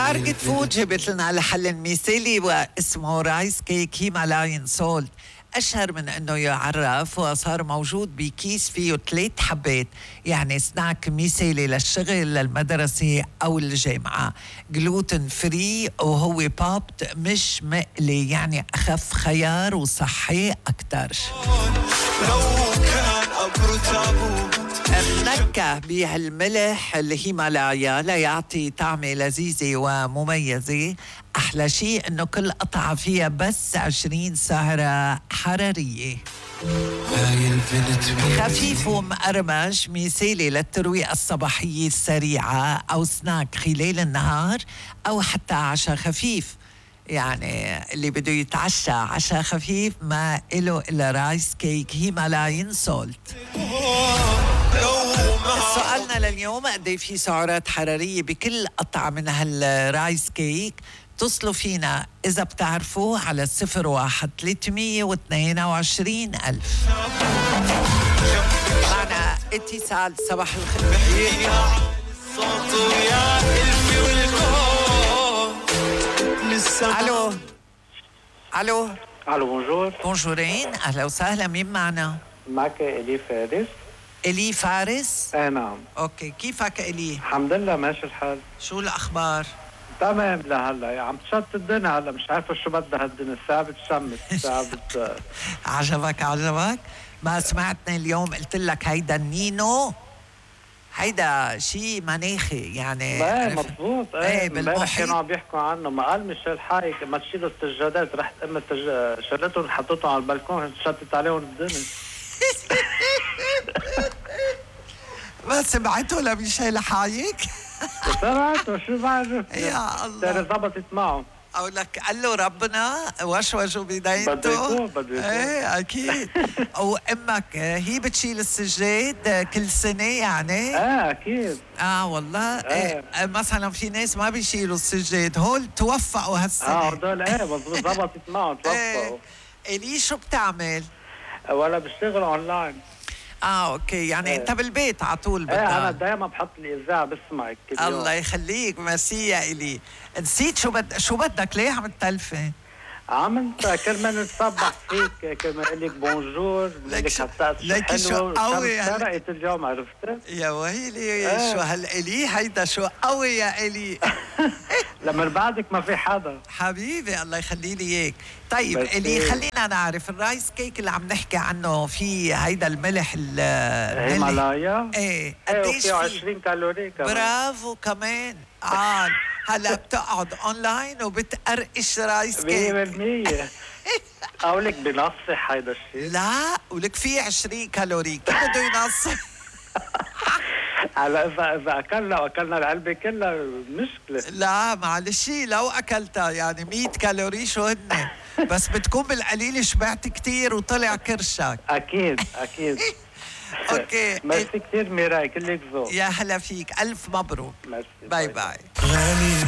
تارجت فود جبت لنا الحل المثالي واسمه رايس كيك هيمالاين سولت. أشهر من أنه يعرف وصار موجود بكيس فيه 3 حبات، يعني سناك مثالي للشغل للمدرسة أو الجامعة. جلوتين فري وهو بابت مش مقلي، يعني أخف خيار وصحي أكتر. النكهة بهالملح الهيمالايا ليعطي طعمة لذيذة ومميزة. أحلى شيء إنه كل قطعة فيها بس 20 سعرة حرارية. خفيف ومقرمش، مثالي للترويقة الصباحية السريعة أو سناك خلال النهار أو حتى عشاء خفيف. يعني اللي بده يتعشى عشاء خفيف ما إله إلا رايس كيك هيمالاين سولت. سؤالنا لليوم، قد في سعرات حرارية بكل قطعة من هالرايس كيك؟ اتصلوا فينا إذا بتعرفوا على 01-322-1000. معنا اتصال. صباح الخير. الو الو الو بونجور. بونجورين، اهلا وسهلا. مين معنا؟ معك إلي فارس. إلي فارس؟ نعم. اوكي، كيفك إلي؟ الحمد لله ماشي الحال. شو الاخبار؟ تمام لهلا عم تشت الدنيا، هلا مش عارفه شو بدها هالدنيا، الساعه بتشمس الساعه عجبك؟ ما سمعتني اليوم قلت لك هيدا النينو، هيدا شيء مناخي يعني. ايه مضبوط. ايه بالمحيط كانوا عم بيحكوا عنه. ما قال ميشيل حايك ما تشيلوا السجادات، رحت شلتهم حطيتهم على البلكون، شتت عليهم الدنيا. ما سمعته لميشيل حايك؟ سمعته، شو بعرف يا الله، ضبطت معه. أقول لك قال له ربنا وشوشوا بدايته. بده ايه اكيد. وامك هي بتشيل السجاد كل سنه يعني؟ اكيد. والله. إيه. مثلا في ناس ما بيشيلوا السجاد، هول توفقوا هالسنه. هدول مضبوط، ضبطت معه توفقوا. إلي شو بتعمل؟ ولا بشتغل اونلاين. اوكي، يعني انت بالبيت على طول بدك؟ انا دائما بحط الاذاعه بسمعك كل يوم. الله يخليك، ميرسي يا إلي. نسيت شو بدك؟ ليه عم تتلفن؟ انت كرمال نتصبح فيك، كرمال اقول لك بونجور، لك شو قوي سرقت اليوم، عرفت؟ يا ويلي. شو هالإلي هيدا، شو قوي يا إلي. لما بعدك ما في حدا حبيبي، الله يخلي لي اياك. طيب إلي، خلينا نعرف الرايس كيك اللي عم نحكي عنه، في هيدا الملح الهيمالايا. ايه قديش فيه 20 كالوري كمان. برافو كمان. هلا بتقعد اونلاين وبتقرقش رايس كيك 100%. اقول لك بنصح هيدا الشيء؟ لا، ولك فيه 20 كالوري، كيف بده ينصح؟ هلا اذا اكلنا العلبه كلها مشكله. لا معلش، لو اكلتها يعني 100 كالوري شو هن، بس بتكون بالقليل شبعت كتير وطلع كرشك. اكيد. اوكي، ميرسي كثير ميراي، كلك ذوق. يا هلا فيك، الف مبروك. ميرسي. باي.